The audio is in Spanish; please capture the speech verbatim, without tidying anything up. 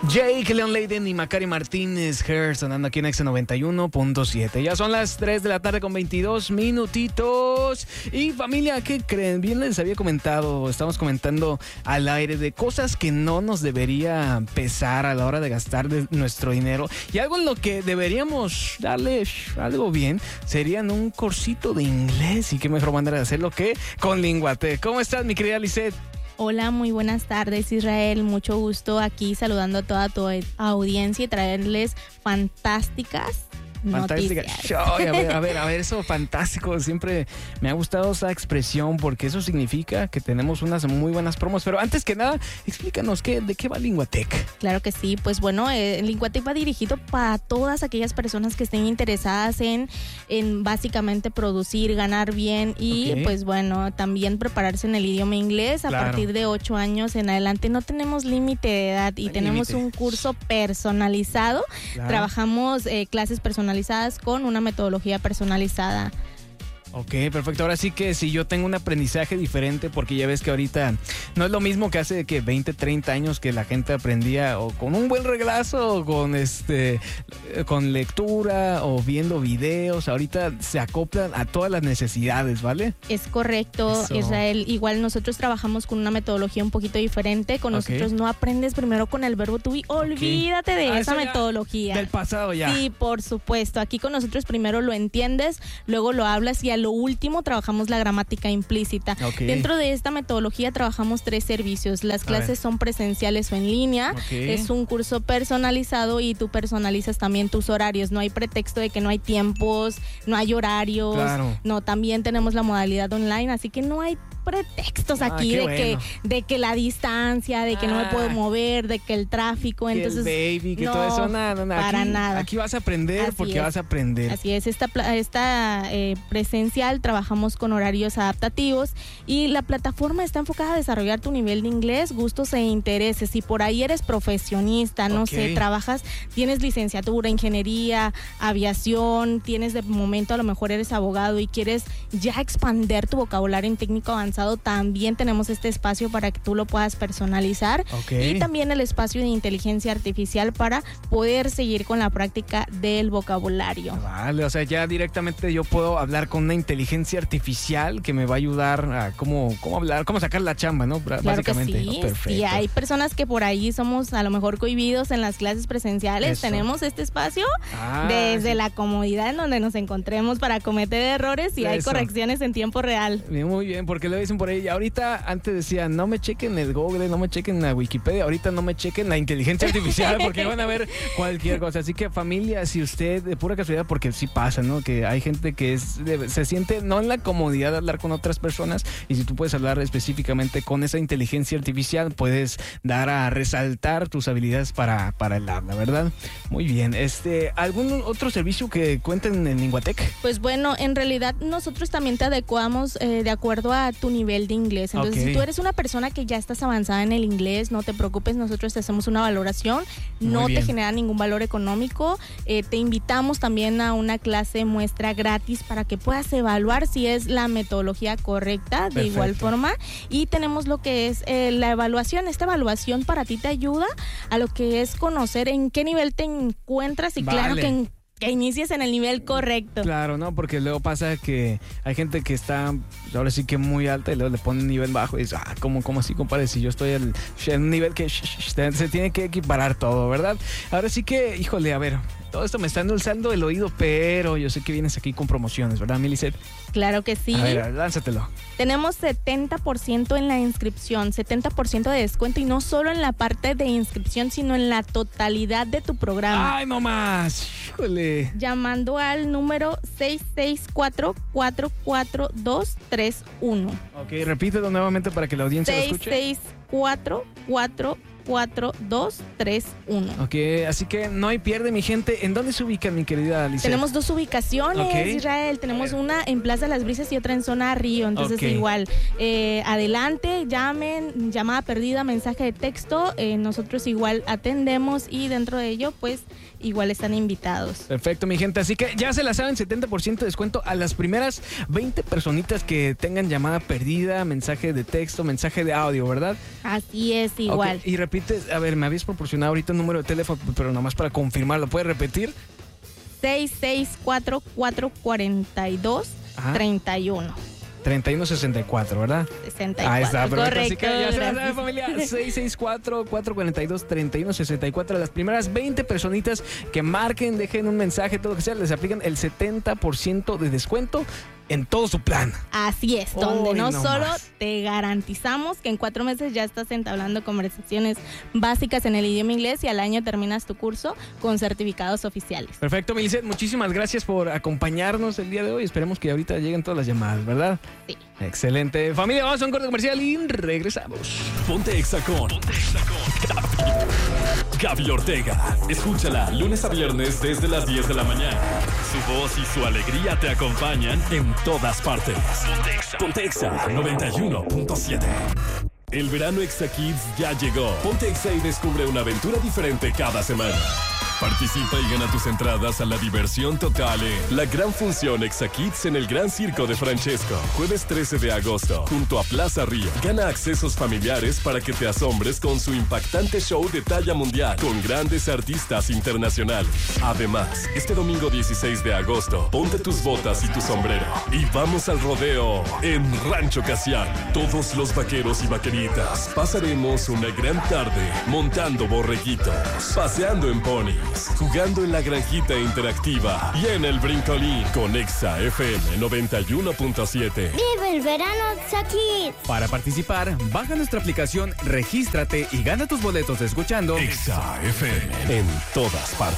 Jake, Leon Leiden y Macari Martínez Hair sonando aquí en Exa noventa y uno punto siete. Ya son las tres de la tarde con veintidós minutitos. Y familia, ¿qué creen? Bien les había comentado, estamos comentando al aire de cosas que no nos debería pesar a la hora de gastar de nuestro dinero. Y algo en lo que deberíamos darle algo bien sería en un cursito de inglés. Y qué mejor manera de hacerlo que con Linguatec. ¿Cómo estás, mi querida Lisette? Hola, muy buenas tardes, Israel. Mucho gusto aquí saludando a toda tu audiencia y traerles fantásticas Fantástica. noticias. A ver, a ver, a ver, eso fantástico. Siempre me ha gustado esa expresión porque eso significa que tenemos unas muy buenas promos. Pero antes que nada, explícanos qué, de qué va Linguatec. Claro que sí, pues bueno, eh, Linguatec va dirigido para todas aquellas personas que estén interesadas en, en básicamente producir, ganar bien y okay. pues bueno, también prepararse en el idioma inglés a claro. partir de ocho años en adelante. No tenemos límite de edad y no tenemos límite. Un curso personalizado. Claro. Trabajamos eh, clases personalizadas con una metodología personalizada. Ok, perfecto. Ahora sí que si yo tengo un aprendizaje diferente, porque ya ves que ahorita no es lo mismo que hace que veinte, treinta años que la gente aprendía o con un buen reglazo o con este con lectura o viendo videos. Ahorita se acoplan a todas las necesidades, ¿vale? Es correcto, Eso. Israel. Igual nosotros trabajamos con una metodología un poquito diferente. Con okay. nosotros no aprendes primero con el verbo to be. Olvídate okay. de ah, esa metodología. Del pasado ya. Sí, por supuesto. Aquí con nosotros primero lo entiendes, luego lo hablas y a lo último trabajamos la gramática implícita. Okay. Dentro de esta metodología trabajamos tres servicios. Las clases son presenciales o en línea. Okay. Es un curso personalizado y tú personalizas también tus horarios. No hay pretexto de que no hay tiempos, no hay horarios. Claro. No, también tenemos la modalidad online, así que no hay pretextos aquí ah, de bueno. que de que la distancia, de que ah, no me puedo mover, de que el tráfico, que entonces el baby, que no, todo eso nada, no, no, para aquí, nada. Aquí vas a aprender Así porque es. vas a aprender. Así es, esta esta eh, presencial trabajamos con horarios adaptativos y la plataforma está enfocada a desarrollar tu nivel de inglés, gustos e intereses. Si por ahí eres profesionista, no okay. sé, trabajas, tienes licenciatura, ingeniería, aviación, tienes de momento a lo mejor eres abogado y quieres ya expandir tu vocabulario en técnico avanzado, también tenemos este espacio para que tú lo puedas personalizar okay. y también el espacio de inteligencia artificial para poder seguir con la práctica del vocabulario. Vale, o sea, ya directamente yo puedo hablar con una inteligencia artificial que me va a ayudar a cómo, cómo hablar, cómo sacar la chamba, ¿no? Claro Básicamente. que sí. Oh, perfecto. Y hay personas que por ahí somos a lo mejor cohibidos en las clases presenciales. Eso. Tenemos este espacio ah, desde sí. la comodidad en donde nos encontremos para cometer errores y Eso. Hay correcciones en tiempo real. Muy bien, porque lo dicen por ahí. Ahorita antes decían, no me chequen el Google, no me chequen la Wikipedia. Ahorita no me chequen la inteligencia artificial porque van a ver cualquier cosa. Así que familia, si usted, de pura casualidad, porque sí pasa, ¿no? Que hay gente que es, se siente no en la comodidad de hablar con otras personas y si tú puedes hablar específicamente con esa inteligencia artificial, puedes dar a resaltar tus habilidades para, para el habla, ¿verdad? Muy bien. Este, ¿algún otro servicio que cuenten en Linguatec? Pues bueno, en realidad nosotros también te adecuamos eh, de acuerdo a tu nivel de inglés. Entonces, okay. si tú eres una persona que ya estás avanzada en el inglés, no te preocupes, nosotros te hacemos una valoración, Muy no bien. Te genera ningún valor económico. Eh, te invitamos también a una clase muestra gratis para que puedas evaluar si es la metodología correcta, Perfecto. De igual forma. Y tenemos lo que es eh, la evaluación. Esta evaluación para ti te ayuda a lo que es conocer en qué nivel te encuentras y vale. Claro que en que inicies en el nivel correcto. Claro, ¿no? Porque luego pasa que hay gente que está ahora sí que muy alta y luego le ponen nivel bajo y dice, ah, ¿cómo, cómo así, compadre? Si yo estoy en un nivel que se tiene que equiparar todo, ¿verdad? Ahora sí que, híjole, a ver, todo esto me está endulzando el oído, pero yo sé que vienes aquí con promociones, ¿verdad, Milicet? Claro que sí. A ver, lánzatelo. Tenemos setenta por ciento en la inscripción, setenta por ciento de descuento y no solo en la parte de inscripción, sino en la totalidad de tu programa. ¡Ay, no más! ¡Híjole! Llamando al número seis seis cuatro, cuatro cuatro dos tres uno. Ok, repítelo nuevamente para que la audiencia lo escuche. seis seis cuatro, cuatro cuatro dos tres uno. Ok, así que no hay pierde, mi gente. ¿En dónde se ubica, mi querida Alicia? Tenemos dos ubicaciones, okay. Israel. Tenemos una en Plaza Las Brisas y otra en Zona Río. Entonces, okay. igual, eh, adelante, llamen, llamada perdida, mensaje de texto. Eh, nosotros igual atendemos y dentro de ello, pues, igual están invitados. Perfecto, mi gente. Así que ya se la saben, setenta por ciento de descuento a las primeras veinte personitas que tengan llamada perdida, mensaje de texto, mensaje de audio, ¿verdad? Así es, igual. Okay. Y repite repites, a ver, me habías proporcionado ahorita un número de teléfono, pero nomás para confirmarlo, ¿puedes repetir? seis seis cuatro, cuatro cuatro dos, tres uno. treinta y uno sesenta y cuatro, ¿verdad? sesenta y cuatro. Ahí está, perfecto. Correcto. Así que ya se la sabe, familia. seis seis cuatro, cuatro cuatro dos, tres uno seis cuatro. Las primeras veinte personitas que marquen, dejen un mensaje, todo lo que sea, les aplican el setenta por ciento de descuento en todo su plan. Así es, donde Hoy no, no solo más. te garantizamos que en cuatro meses ya estás entablando conversaciones básicas en el idioma inglés y al año terminas tu curso con certificados oficiales. Perfecto, Milicet, muchísimas gracias por acompañarnos el día de hoy. Esperemos que ahorita lleguen todas las llamadas, ¿verdad? Sí. Excelente. Familia, vamos a un corte comercial y regresamos. Ponte Hexacón. Ponte Hexacón. Gaby Ortega. Escúchala lunes a viernes desde las diez de la mañana. Su voz y su alegría te acompañan en todas partes. Ponte Exa noventa y uno punto siete. El verano Exa Kids ya llegó. Ponte Exa y descubre una aventura diferente cada semana. Participa y gana tus entradas a la diversión total en la gran función Exa Kids en el Gran Circo de Francesco. Jueves trece de agosto, junto a Plaza Río. Gana accesos familiares para que te asombres con su impactante show de talla mundial, con grandes artistas internacionales. Además, este domingo dieciséis de agosto, ponte tus botas y tu sombrero y vamos al rodeo en Rancho Casiano. Todos los vaqueros y vaqueritas pasaremos una gran tarde montando borreguitos, paseando en ponis, jugando en la granjita interactiva y en el brincolín con Exa F M noventa y uno punto siete. ¡Vive el verano Exa Kids! Para participar, baja nuestra aplicación, regístrate y gana tus boletos escuchando Exa F M en todas partes.